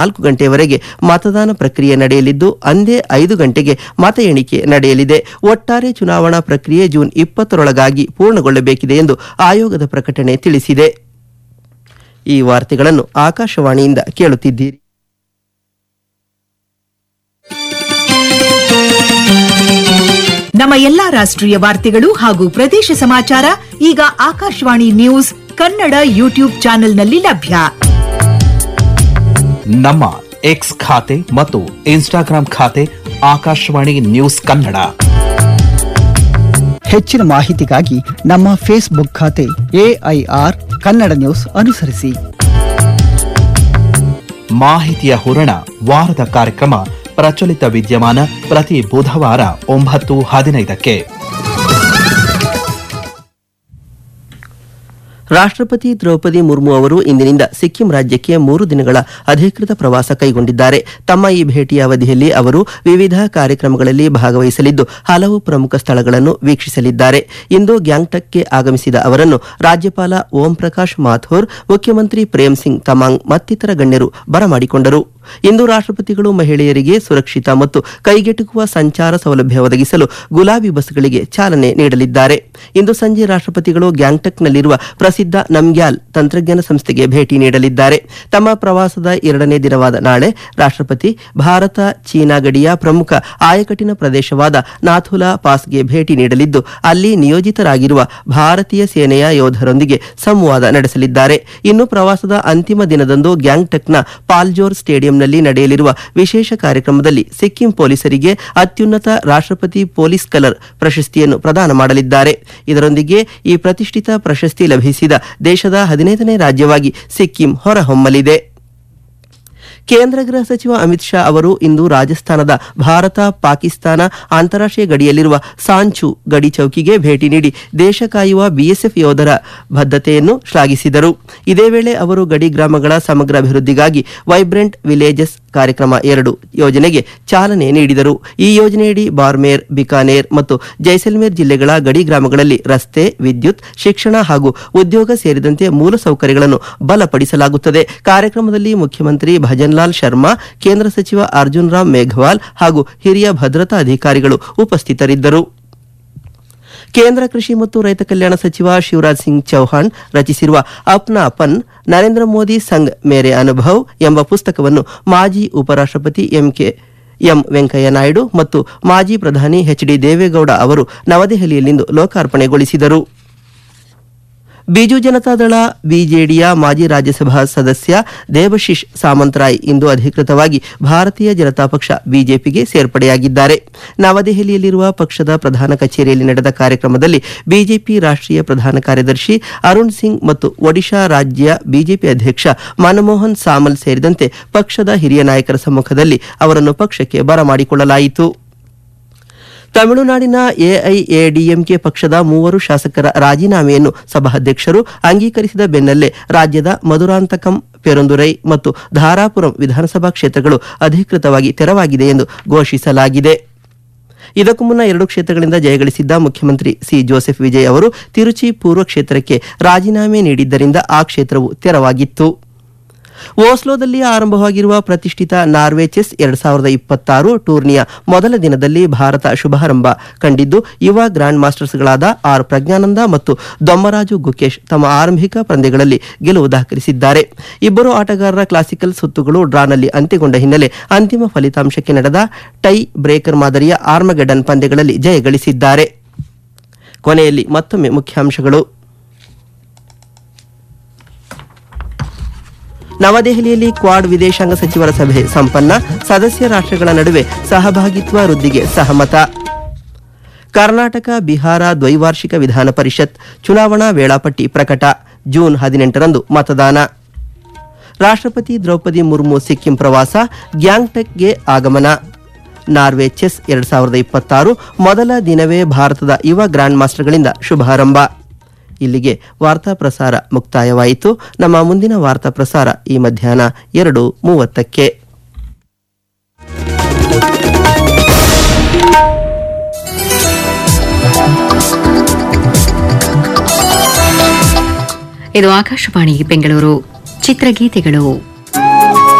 4 ಗಂಟೆಯವರೆಗೆ ಮತದಾನ ಪ್ರಕ್ರಿಯೆ ನಡೆಯಲಿದ್ದು ಅಂದೇ 5 ಗಂಟೆಗೆ ಮತ ಎಣಿಕೆ ನಡೆಯಲಿದೆ. ಒಟ್ಟಾರೆ ಚುನಾವಣಾ ಪ್ರಕ್ರಿಯೆ ಜೂನ್ 20ರೊಳಗಾಗಿ ಪೂರ್ಣಗೊಳ್ಳಬೇಕಿದೆ ಎಂದು ಆಯೋಗದ ಪ್ರಕಟಣೆ ತಿಳಿಸಿದೆ. ಈ ವಾರ್ತೆಗಳನ್ನು ಆಕಾಶವಾಣಿಯಿಂದ ಕೇಳುತ್ತಿದ್ದೀರಿ. ನಮ್ಮ ಎಲ್ಲಾ ರಾಷ್ಟ್ರೀಯ ವಾರ್ತೆಗಳು ಹಾಗೂ ಪ್ರದೇಶ ಸಮಾಚಾರ ಈಗ ಆಕಾಶವಾಣಿ ನ್ಯೂಸ್ ಕನ್ನಡ ಯೂಟ್ಯೂಬ್ ಚಾನೆಲ್ನಲ್ಲಿ ಲಭ್ಯ. ನಮ್ಮ ಎಕ್ಸ್ ಖಾತೆ ಮತ್ತು ಇನ್ಸ್ಟಾಗ್ರಾಂ ಖಾತೆ ಆಕಾಶವಾಣಿ ನ್ಯೂಸ್ ಕನ್ನಡ. ಹೆಚ್ಚಿನ ಮಾಹಿತಿಗಾಗಿ ನಮ್ಮ ಫೇಸ್ಬುಕ್ ಖಾತೆ AIR ಕನ್ನಡ ನ್ಯೂಸ್ ಅನುಸರಿಸಿ. ಮಾಹಿತಿಯ ಹೂರಣ ವಾರದ ಕಾರ್ಯಕ್ರಮ ಪ್ರಚಲಿತ ವಿದ್ಯಮಾನ ಪ್ರತಿ ಬುಧವಾರ 9:15ಕ್ಕೆ. ರಾಷ್ಟ್ರಪತಿ ದ್ರೌಪದಿ ಮುರ್ಮು ಅವರು ಇಂದಿನಿಂದ ಸಿಕ್ಕಿಂ ರಾಜ್ಯಕ್ಕೆ 3 ದಿನಗಳ ಅಧಿಕೃತ ಪ್ರವಾಸ ಕೈಗೊಂಡಿದ್ದಾರೆ. ತಮ್ಮ ಈ ಭೇಟಿಯ ಅವಧಿಯಲ್ಲಿ ಅವರು ವಿವಿಧ ಕಾರ್ಯಕ್ರಮಗಳಲ್ಲಿ ಭಾಗವಹಿಸಲಿದ್ದು ಹಲವು ಪ್ರಮುಖ ಸ್ಥಳಗಳನ್ನು ವೀಕ್ಷಿಸಲಿದ್ದಾರೆ. ಇಂದು ಗ್ಯಾಂಗ್ಟಕ್ಗೆ ಆಗಮಿಸಿದ ಅವರನ್ನು ರಾಜ್ಯಪಾಲ ಓಂ ಪ್ರಕಾಶ್ ಮಾಥುರ್, ಮುಖ್ಯಮಂತ್ರಿ ಪ್ರೇಮ್ ಸಿಂಗ್ ತಮಾಂಗ್ ಮತ್ತಿತರ ಗಣ್ಯರು ಬರಮಾಡಿಕೊಂಡರು. ಇಂದು ರಾಷ್ಟ್ರಪತಿಗಳು ಮಹಿಳೆಯರಿಗೆ ಸುರಕ್ಷಿತ ಮತ್ತು ಕೈಗೆಟುಕುವ ಸಂಚಾರ ಸೌಲಭ್ಯ ಒದಗಿಸಲು ಗುಲಾಬಿ ಬಸ್ಗಳಿಗೆ ಚಾಲನೆ ನೀಡಲಿದ್ದಾರೆ. ಇಂದು ಸಂಜೆ ರಾಷ್ಟ್ರಪತಿಗಳು ಗ್ಯಾಂಗ್ಟಕ್ನಲ್ಲಿರುವ ಪ್ರಸಿದ್ಧ ನಮ್ಗ್ಯಾಲ್ ತಂತ್ರಜ್ಞಾನ ಸಂಸ್ಥೆಗೆ ಭೇಟಿ ನೀಡಲಿದ್ದಾರೆ. ತಮ್ಮ ಪ್ರವಾಸದ 2ನೇ ದಿನವಾದ ನಾಳೆ ರಾಷ್ಟ್ರಪತಿ ಭಾರತ ಚೀನಾ ಗಡಿಯ ಪ್ರಮುಖ ಆಯಕಟ್ಟಿನ ಪ್ರದೇಶವಾದ ನಾಥುಲಾ ಪಾಸ್ಗೆ ಭೇಟಿ ನೀಡಲಿದ್ದು ಅಲ್ಲಿ ನಿಯೋಜಿತರಾಗಿರುವ ಭಾರತೀಯ ಸೇನೆಯ ಯೋಧರೊಂದಿಗೆ ಸಂವಾದ ನಡೆಸಲಿದ್ದಾರೆ. ಇನ್ನು ಪ್ರವಾಸದ ಅಂತಿಮ ದಿನದಂದು ಗ್ಯಾಂಗ್ಟಕ್ನ ಪಾಲ್ಜೋರ್ ಸ್ಟೇಡಿಯಂನಲ್ಲಿ ನಡೆಯಲಿರುವ ವಿಶೇಷ ಕಾರ್ಯಕ್ರಮದಲ್ಲಿ ಸಿಕ್ಕಿಂ ಪೊಲೀಸರಿಗೆ ಅತ್ಯುನ್ನತ ರಾಷ್ಟ್ರಪತಿ ಪೊಲೀಸ್ ಕಲರ್ ಪ್ರಶಸ್ತಿಯನ್ನು ಪ್ರದಾನ ಮಾಡಲಿದ್ದಾರೆ. ಇದರೊಂದಿಗೆ ಈ ಪ್ರತಿಷ್ಠಿತ ಪ್ರಶಸ್ತಿ ಲಭಿಸಿದ ದೇಶದ 15ನೇ ರಾಜ್ಯವಾಗಿ ಸಿಕ್ಕಿಂ ಹೊರಹೊಮ್ಮಲಿದೆ. ಕೇಂದ್ರ ಗೃಹ ಸಚಿವ ಅಮಿತ್ ಶಾ ಅವರು ಇಂದು ರಾಜಸ್ಥಾನದ ಭಾರತ ಪಾಕಿಸ್ತಾನ ಅಂತಾರಾಷ್ಟ್ರೀಯ ಗಡಿಯಲ್ಲಿರುವ ಸಾಂಚು ಗಡಿ ಚೌಕಿಗೆ ಭೇಟಿ ನೀಡಿ ದೇಶ ಕಾಯುವ ಬಿಎಸ್ಎಫ್ ಯೋಧರ ಬದ್ಧತೆಯನ್ನು ಶ್ಲಾಘಿಸಿದರು. ಇದೇ ವೇಳೆ ಅವರು ಗಡಿ ಗ್ರಾಮಗಳ ಸಮಗ್ರ ಅಭಿವೃದ್ಧಿಗಾಗಿ ವೈಬ್ರೆಂಟ್ ವಿಲೇಜಸ್ ಕಾರ್ಯಕ್ರಮ 2 ಯೋಜನೆಗೆ ಚಾಲನೆ ನೀಡಿದರು. ಈ ಯೋಜನೆಯಡಿ ಬಾರ್ಮೇರ್, ಬಿಕಾನೇರ್ ಮತ್ತು ಜೈಸಲ್ಮೇರ್ ಜಿಲ್ಲೆಗಳ ಗಡಿ ಗ್ರಾಮಗಳಲ್ಲಿ ರಸ್ತೆ, ವಿದ್ಯುತ್, ಶಿಕ್ಷಣ ಹಾಗೂ ಉದ್ಯೋಗ ಸೇರಿದಂತೆ ಮೂಲಸೌಕರ್ಯಗಳನ್ನು ಬಲಪಡಿಸಲಾಗುತ್ತದೆ. ಕಾರ್ಯಕ್ರಮದಲ್ಲಿ ಮುಖ್ಯಮಂತ್ರಿ ಭಜನ್ ಲಾಲ್ ಶರ್ಮಾ, ಕೇಂದ್ರ ಸಚಿವ ಅರ್ಜುನ್ ರಾಮ್ ಮೇಘವಾಲ್ ಹಾಗೂ ಹಿರಿಯ ಭದ್ರತಾ ಅಧಿಕಾರಿಗಳು ಉಪಸ್ಥಿತರಿದ್ದರು. ಕೇಂದ್ರ ಕೃಷಿ ಮತ್ತು ರೈತ ಕಲ್ಯಾಣ ಸಚಿವ ಶಿವರಾಜ್ ಸಿಂಗ್ ಚೌಹಾಣ್ ರಚಿಸಿರುವ ಅಪ್ನಾ ಪನ್ ನರೇಂದ್ರ ಮೋದಿ ಸಂಗ್ ಮೇರೆ ಅನುಭವ್ ಎಂಬ ಪುಸ್ತಕವನ್ನು ಮಾಜಿ ಉಪರಾಷ್ಟ್ರಪತಿ ಎಂ ವೆಂಕಯ್ಯ ನಾಯ್ಡು ಮತ್ತು ಮಾಜಿ ಪ್ರಧಾನಿ HD ದೇವೇಗೌಡ ಅವರು ನವದೆಹಲಿಯಲ್ಲಿಂದು ಲೋಕಾರ್ಪಣೆಗೊಳಿಸಿದರು. ಬಿಜು ಜನತಾದಳ ಬಿಜೆಡಿಯ ಮಾಜಿ ರಾಜ್ಯಸಭಾ ಸದಸ್ಯ ದೇಬಶಿಶ್ ಸಾಮಂತರಾಯ್ ಇಂದು ಅಧಿಕೃತವಾಗಿ ಭಾರತೀಯ ಜನತಾ ಪಕ್ಷ ಬಿಜೆಪಿಗೆ ಸೇರ್ಪಡೆಯಾಗಿದ್ದಾರೆ. ನವದೆಹಲಿಯಲ್ಲಿರುವ ಪಕ್ಷದ ಪ್ರಧಾನ ಕಚೇರಿಯಲ್ಲಿ ನಡೆದ ಕಾರ್ಯಕ್ರಮದಲ್ಲಿ ಬಿಜೆಪಿ ರಾಷ್ಟ್ರೀಯ ಪ್ರಧಾನ ಕಾರ್ಯದರ್ಶಿ ಅರುಣ್ ಸಿಂಗ್ ಮತ್ತು ಒಡಿಶಾ ರಾಜ್ಯ ಬಿಜೆಪಿ ಅಧ್ಯಕ್ಷ ಮನಮೋಹನ್ ಸಾಮಲ್ ಸೇರಿದಂತೆ ಪಕ್ಷದ ಹಿರಿಯ ನಾಯಕರ ಸಮ್ಮುಖದಲ್ಲಿ ಅವರನ್ನು ಪಕ್ಷಕ್ಕೆ ಬರಮಾಡಿಕೊಳ್ಳಲಾಯಿತು. ತಮಿಳುನಾಡಿನ ಎಐಎಡಿಎಂಕೆ ಪಕ್ಷದ 3 ಶಾಸಕರ ರಾಜೀನಾಮೆಯನ್ನು ಸಭಾಧ್ಯಕ್ಷರು ಅಂಗೀಕರಿಸಿದ ಬೆನ್ನಲ್ಲೇ ರಾಜ್ಯದ ಮಧುರಾಂತಕಂ, ಪೆರುಂದುರೈ ಮತ್ತು ಧಾರಾಪುರಂ ವಿಧಾನಸಭಾ ಕ್ಷೇತ್ರಗಳು ಅಧಿಕೃತವಾಗಿ ತೆರವಾಗಿದೆ ಎಂದು ಘೋಷಿಸಲಾಗಿದೆ. ಇದಕ್ಕೂ ಮುನ್ನ 2 ಕ್ಷೇತ್ರಗಳಿಂದ ಜಯಗಳಿಸಿದ್ದ ಮುಖ್ಯಮಂತ್ರಿ ಸಿ ಜೋಸೆಫ್ ವಿಜಯ್ ಅವರು ತಿರುಚಿ ಪೂರ್ವ ಕ್ಷೇತ್ರಕ್ಕೆ ರಾಜೀನಾಮೆ ನೀಡಿದ್ದರಿಂದ ಆ ಕ್ಷೇತ್ರವು ತೆರವಾಗಿತ್ತು. ಓಸ್ಲೋದಲ್ಲಿ ಆರಂಭವಾಗಿರುವ ಪ್ರತಿಷ್ಠಿತ ನಾರ್ವೆ ಚೆಸ್ 2026 ಟೂರ್ನಿಯ ಮೊದಲ ದಿನದಲ್ಲಿ ಭಾರತ ಶುಭಾರಂಭ ಕಂಡಿದ್ದು ಯುವ ಗ್ರ್ಯಾಂಡ್ ಮಾಸ್ಟರ್ಸ್ಗಳಾದ ಆರ್ ಪ್ರಜ್ಞಾನಂದ ಮತ್ತು ದೊಮ್ಮರಾಜು ಗುಕೇಶ್ ತಮ್ಮ ಆರಂಭಿಕ ಪಂದ್ಯಗಳಲ್ಲಿ ಗೆಲುವು ದಾಖಲಿಸಿದ್ದಾರೆ. ಇಬ್ಬರು ಆಟಗಾರರ ಕ್ಲಾಸಿಕಲ್ ಸುತ್ತುಗಳು ಡ್ರಾನಲ್ಲಿ ಅಂತ್ಯಗೊಂಡ ಹಿನ್ನೆಲೆ ಅಂತಿಮ ಫಲಿತಾಂಶಕ್ಕೆ ನಡೆದ ಟೈ ಬ್ರೇಕರ್ ಮಾದರಿಯ ಆರ್ಮಗೆಡನ್ ಪಂದ್ಯಗಳಲ್ಲಿ ಜಯಗಳಿಸಿದ್ದಾರೆ. ಕೊನೆಯಲ್ಲಿ ಮತ್ತೊಮ್ಮೆ ಮುಖ್ಯಾಂಶಗಳು. ನವದೆಹಲಿಯಲ್ಲಿ ಕ್ವಾಡ್ ವಿದೇಶಾಂಗ ಸಚಿವರ ಸಭೆ ಸಂಪನ್ನ, ಸದಸ್ಯ ರಾಷ್ಟ್ರಗಳ ನಡುವೆ ಸಹಭಾಗಿತ್ವ ವೃದ್ಧಿಗೆ ಸಹಮತ. ಕರ್ನಾಟಕ ಬಿಹಾರ ದ್ವೈವಾರ್ಷಿಕ ವಿಧಾನ ಪರಿಷತ್ ಚುನಾವಣಾ ವೇಳಾಪಟ್ಟಿ ಪ್ರಕಟ, ಜೂನ್ 18ರಂದು ಮತದಾನ. ರಾಷ್ಟ್ರಪತಿ ದ್ರೌಪದಿ ಮುರ್ಮು ಸಿಕ್ಕಿಂ ಪ್ರವಾಸ, ಗ್ಯಾಂಗ್ಟಕ್ಗೆ ಆಗಮನ. ನಾರ್ವೆ ಚೆಸ್ 2026 ಮೊದಲ ದಿನವೇ ಭಾರತದ ಯುವ ಗ್ರ್ಯಾಂಡ್ ಮಾಸ್ಟರ್ಗಳಿಂದ ಶುಭಾರಂಭ. ಇಲ್ಲಿಗೆ ವಾರ್ತಾ ಪ್ರಸಾರ ಮುಕ್ತಾಯವಾಯಿತು. ನಮ್ಮ ಮುಂದಿನ ವಾರ್ತಾ ಪ್ರಸಾರ ಈ ಮಧ್ಯಾಹ್ನ 2:30ಕ್ಕೆ. ಇದು ಆಕಾಶವಾಣಿ ಬೆಂಗಳೂರು. ಚಿತ್ರಗೀತೆಗಳು.